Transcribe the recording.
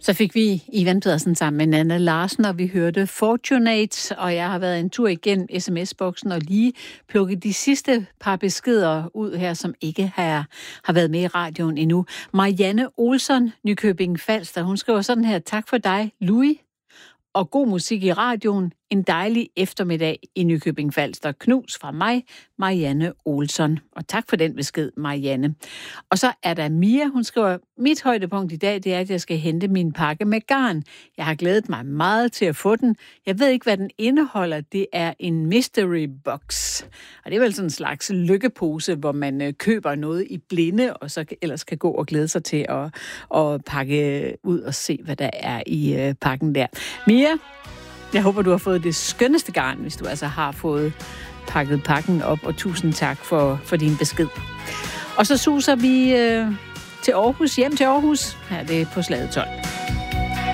Så fik vi Ivan Pedersen sammen med Nanna Larsen, og vi hørte Fortunate, og jeg har været en tur igennem sms-boksen og lige plukket de sidste par beskeder ud her, som ikke har været med i radioen endnu. Marianne Olsson, Nykøbing Falster, hun skriver sådan her: tak for dig, Louis, og god musik i radioen. En dejlig eftermiddag i Nykøbing Falster. Knus fra mig, Marianne Olsson. Og tak for den besked, Marianne. Og så er der Mia, hun skriver: mit højdepunkt i dag, det er, at jeg skal hente min pakke med garn. Jeg har glædet mig meget til at få den. Jeg ved ikke, hvad den indeholder. Det er en mystery box. Og det er vel sådan en slags lykkepose, hvor man køber noget i blinde, og så ellers kan gå og glæde sig til at pakke ud og se, hvad der er i pakken der. Mia, jeg håber, du har fået det skønneste garn, hvis du altså har fået pakket pakken op, og tusind tak for din besked. Og så suser vi til Aarhus, hjem til Aarhus. Her er det på Slaget 12.